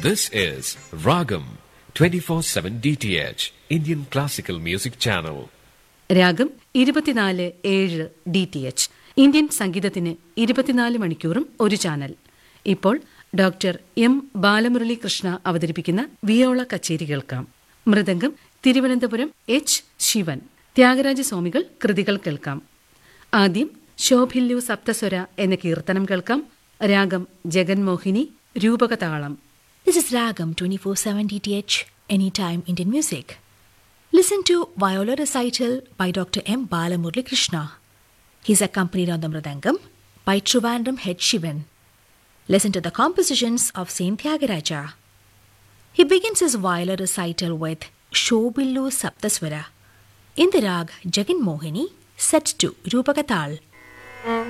This is Ragam 24/7 DTH Indian Classical Music Channel. രാഗം 24/7 DTH Indian സംഗീതത്തിന് 24 മണിക്കൂറും ഒരു ചാനൽ. ഇപ്പോൾ ഡോക്ടർ എം ബാലമുരളി കൃഷ്ണ അവതരിപ്പിക്കുന്ന വിയോള കച്ചേരി കേൾക്കാം. മൃദംഗം തിരുവനന്തപുരം എച്ച് ശിവൻ. ത്യാഗരാജസ്വാമികൾ കൃതികൾ കേൾക്കാം. ആദ്യം ശോഭില്ലു സപ്തസ്വര എന്ന കീർത്തനം കേൾക്കാം. രാഗം ജഗന്മോഹിനി, രൂപകതാളം. This is Ragam 24/7 DTH, Anytime Indian Music. Listen to Viola Recital by Dr. M. Balamurali Krishna. He is accompanied on the Mridangam by Trivandrum Head Shivan. Listen to the compositions of Saint Tyagaraja. He begins his Viola Recital with Shobhillu Saptaswara in the rag Jagan Mohini, set to Rupakatal.